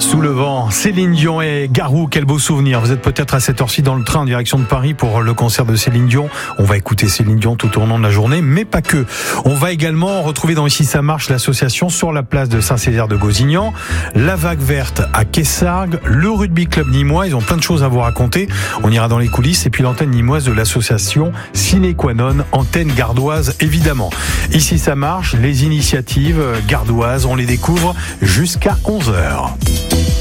Sous le vent, Céline Dion et Garou, quel beau souvenir. Vous êtes peut-être à cette heure-ci dans le train en direction de Paris pour le concert de Céline Dion. On va écouter Céline Dion tout au long de la journée, mais pas que. On va également retrouver dans Ici ça marche l'association sur la place de Saint-Césaire de Gausignan, la Vague Verte à Quessargues, le Rugby Club Nîmois. Ils ont plein de choses à vous raconter. On ira dans les coulisses et puis l'antenne nîmoise de l'association Sine Qua Non, antenne gardoise évidemment. Ici ça marche, les initiatives gardoises, on les découvre jusqu'à 11h.